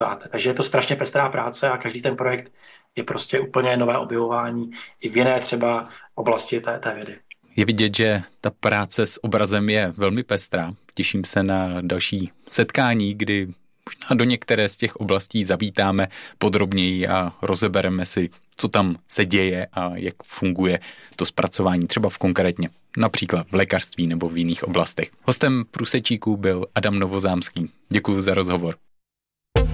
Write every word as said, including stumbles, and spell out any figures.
Takže je to strašně pestrá práce a každý ten projekt je prostě úplně nové objevování i v jiné třeba oblasti té, té vědy. Je vidět, že ta práce s obrazem je velmi pestrá. Těším se na další setkání, kdy možná do některé z těch oblastí zavítáme podrobněji a rozebereme si, co tam se děje a jak funguje to zpracování, třeba v konkrétně, například v lékařství nebo v jiných oblastech. Hostem Průsečíků byl Adam Novozámský. Děkuji za rozhovor.